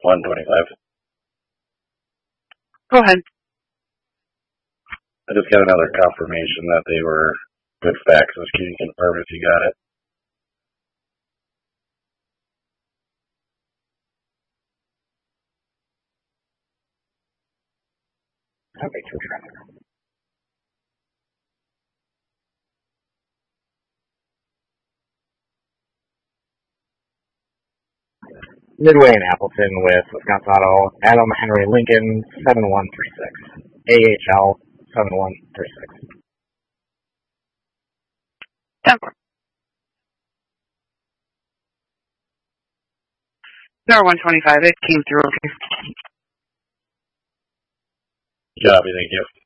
125. Go ahead. I just got another confirmation that they were good faxes. Can you confirm if you got it? Okay, true traffic. Midway and Appleton with Wisconsin Auto, Adam Henry Lincoln, 7136. AHL, 7136. Denver. Star 125. It came through. Copy, thank you.